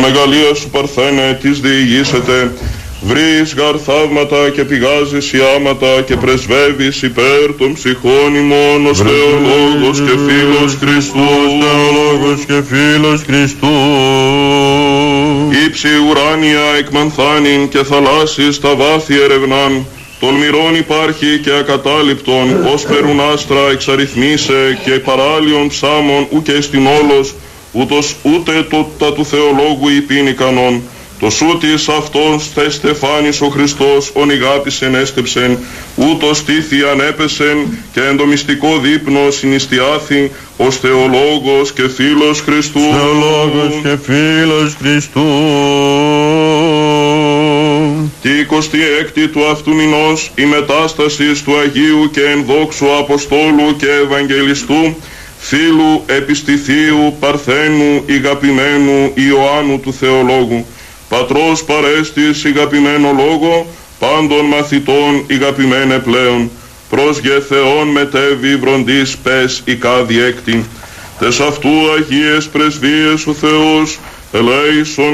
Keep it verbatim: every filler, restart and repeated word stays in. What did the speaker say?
μεγαλεία σου Παρθένε της διηγήσετε, βρεις γαρ θαύματα και πηγάζεις ιάματα και πρεσβεύεις υπέρ των ψυχών ημών ως Θεολόγος και φίλος Χριστού. Θεολόγος και φίλος Χριστού. Ήψη ουράνια εκμανθάνην και θαλάσσης τα βάθη ερευνάν, των μοιρών υπάρχει και ακατάληπτον, ως περουν άστρα εξαριθμίσε και παράλιων ψάμων ουκ εστιν όλος, ούτως ούτε το, τα του Θεολόγου υπήν ικανόν. Το σούτης αυτός θε στεφάνης ο Χριστός ον ηγάπησεν έστεψεν, ούτως τύθη ανέπεσεν και εν το μυστικό δείπνο συνιστιάθη ως Θεολόγος και φίλος Χριστού. Θεολόγος και φίλος Χριστού. Τη εικοστή έκτη του αυτού μηνός η μετάσταση του Αγίου και ενδόξου Αποστόλου και Ευαγγελιστού φίλου επιστηθίου Παρθένου ηγαπημένου Ιωάννου του Θεολόγου, πατρός παρέστης ηγαπημένο λόγο, πάντων μαθητών ηγαπημένε πλέον, προς γε Θεόν μετέβη βροντής πες ικά διέκτη. Τες αυτού Αγίες πρεσβείες ο Θεός ελέησον